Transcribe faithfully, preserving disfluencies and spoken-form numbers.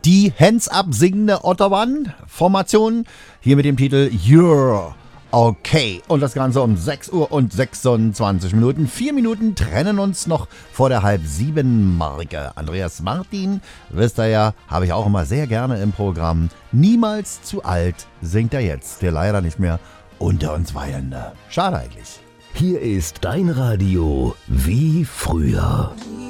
Die Hands-Up singende Otterwan-Formation. Hier mit dem Titel You're Okay. Und das Ganze um sechs Uhr und sechsundzwanzig Minuten. Vier Minuten trennen uns noch vor der halb sieben Marke. Andreas Martin, wisst ihr ja, habe ich auch immer sehr gerne im Programm. Niemals zu alt singt er jetzt, der leider nicht mehr unter uns weilende. Schade eigentlich. Hier ist dein Radio wie früher.